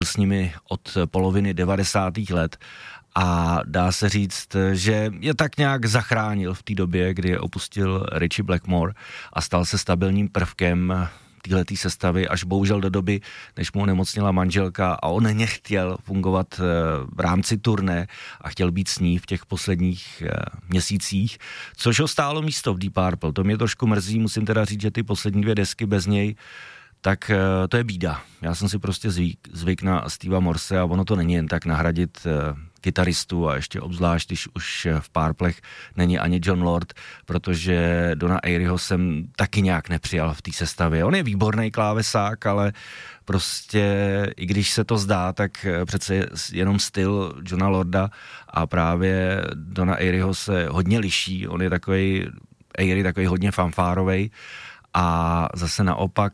s nimi od poloviny 90. let a dá se říct, že je tak nějak zachránil v té době, kdy je opustil Ritchie Blackmore a stal se stabilním prvkem téhletý sestavy, až bohužel do doby, než mu onemocněla manželka a on nechtěl fungovat v rámci turné a chtěl být s ní v těch posledních měsících, což ho stálo místo v Deep Purple. To mě trošku mrzí, musím teda říct, že ty poslední 2 desky bez něj, tak to je bída. Já jsem si prostě zvyk na Steva Morse a ono to není jen tak nahradit kytaristu a ještě obzvlášť, když už v Purplech není ani Jon Lord, protože Dona Airyho jsem taky nějak nepřijal v té sestavě. On je výborný klávesák, ale prostě i když se to zdá, tak přece jenom styl Jona Lorda a právě Dona Airyho se hodně liší. On je takovej, Airy takový hodně fanfárovej a zase naopak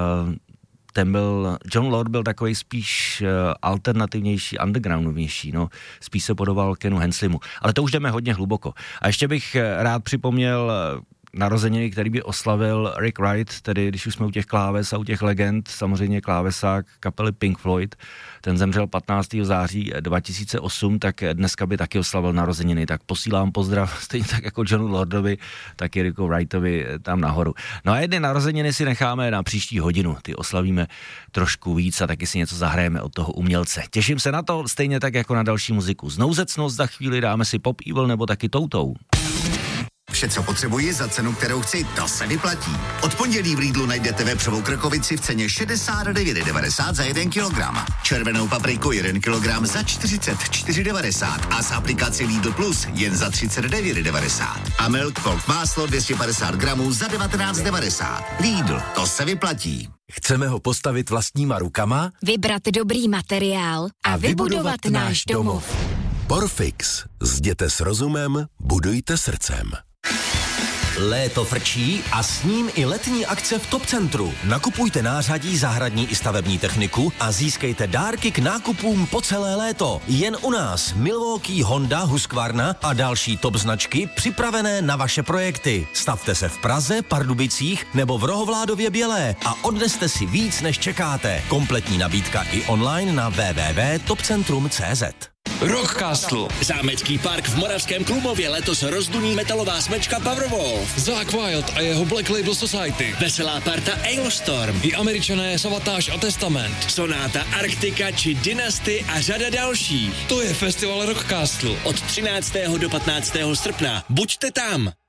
John Lord byl takový spíš alternativnější, undergroundovější, no, spíš se podobal Kenu Henslimu. Ale to už jdeme hodně hluboko. A ještě bych rád připomněl narozeniny, který by oslavil Rick Wright, tedy když už jsme u těch kláves a u těch legend, samozřejmě klávesák kapely Pink Floyd, ten zemřel 15. září 2008, tak dneska by taky oslavil narozeniny, tak posílám pozdrav stejně tak jako Johnu Lordovi, tak i Ricku Wrightovi tam nahoru. No a jedny narozeniny si necháme na příští hodinu, ty oslavíme trošku víc a taky si něco zahrajeme od toho umělce. Těším se na to, stejně tak jako na další muziku. Znouzecnost za chvíli dáme si Pop Evil nebo taky Toutou. Vše, co potřebuji za cenu, kterou chci, to se vyplatí. Od pondělí v Lidlu najdete vepřovou krkovici v ceně 69,90 za 1 kilogram. Červenou papriku 1 kilogram za 44,90 a z aplikaci Lidl Plus jen za 39,90. A Milk Cold máslo 250 gramů za 19,90. Lidl, to se vyplatí. Chceme ho postavit vlastníma rukama, vybrat dobrý materiál a vybudovat náš domov. Porfix. Zděte s rozumem, budujte srdcem. Léto frčí a s ním i letní akce v Top Centru. Nakupujte nářadí, zahradní i stavební techniku a získejte dárky k nákupům po celé léto. Jen u nás Milwaukee, Honda, Husqvarna a další top značky připravené na vaše projekty. Stavte se v Praze, Pardubicích nebo v Rohovládově Bělé a odneste si víc, než čekáte. Kompletní nabídka i online na www.topcentrum.cz. Rockcastle. Zámecký park v Moravském Klumově letos rozduní metalová smečka Powerwolf. Zakk Wylde a jeho Black Label Society. Veselá parta Ailstorm. I Američané Savatage a Testament. Sonáta Arktika či Dynasty a řada dalších. To je festival Rockcastle. Od 13. do 15. srpna. Buďte tam.